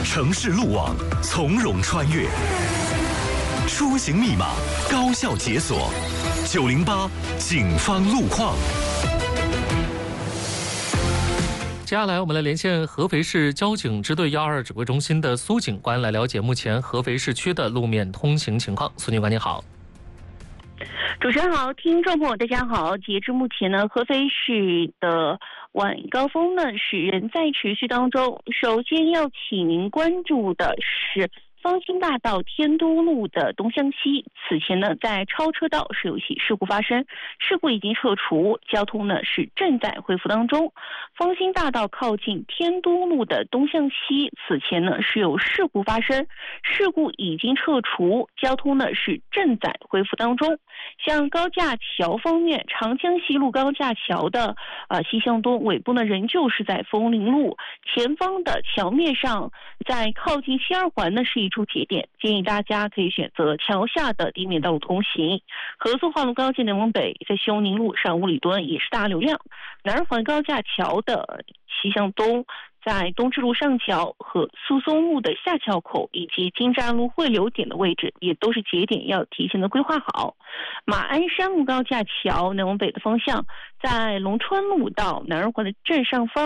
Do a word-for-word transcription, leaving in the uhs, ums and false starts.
城市路网从容穿越，出行密码高效解锁。九零八警方路况。 接下来我们来连线合肥市交警支队幺二指挥中心的苏警官，来了解目前合肥市区的路面通行情况。苏警官你好。 主持人好，听众朋友大家好。截至目前呢，合肥市的晚高峰呢是仍在持续当中。首先要请您关注的是方兴大道天都路的东向西，此前呢在超车道是有起事故发生，事故已经撤除，交通呢是正在恢复当中。方兴大道靠近天都路的东向西，此前呢是有事故发生，事故已经撤除，交通呢是正在恢复当中。像高架桥方面，长江西路高架桥的呃西向东尾部呢仍旧是在枫林路前方的桥面上，在靠近西二环呢是一处节点，建议大家可以选择桥下的地面道路通行。合作化路高架南往北，在休宁路上五里墩也是大流量。南二环高架桥的西向东，在东直路上桥和苏松路的下桥口以及金站路汇流点的位置，也都是节点，要提前的规划好。马鞍山路高架桥南往北的方向，在龙川路到南二环的正上方